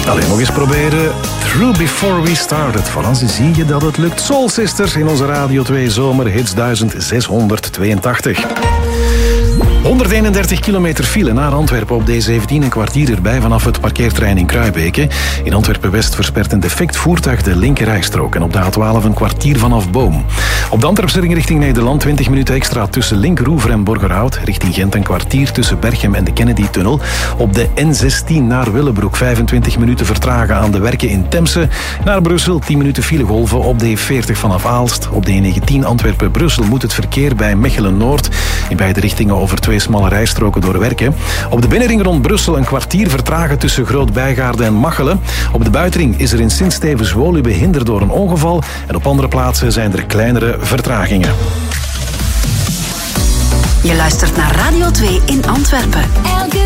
Allee, nog eens proberen. Through Before We Started. Van ons zie je dat het lukt. Soul Sisters in onze Radio 2 Zomerhits 1682. 131 kilometer file naar Antwerpen op D17, een kwartier erbij vanaf het parkeerterrein in Kruibeke. In Antwerpen-West verspert een defect voertuig de linkerrijstrook en op de A12 een kwartier vanaf Boom. Op de Antwerpse ring richting Nederland 20 minuten extra tussen Linkroever en Borgerhout. Richting Gent een kwartier tussen Berchem en de Kennedy-tunnel. Op de N16 naar Willebroek 25 minuten vertragen aan de werken in Temse. Naar Brussel 10 minuten filegolven op de E40 vanaf Aalst. Op de E19 Antwerpen-Brussel moet het verkeer bij Mechelen-Noord in beide richtingen over 2 smalle rijstroken doorwerken. Op de binnenring rond Brussel een kwartier vertragen tussen Groot-Bijgaarde en Machelen. Op de buitenring is er in Sint-Stevens-Woluwe behinderd door een ongeval en op andere plaatsen zijn er kleinere vertragingen. Je luistert naar Radio 2 in Antwerpen. Elke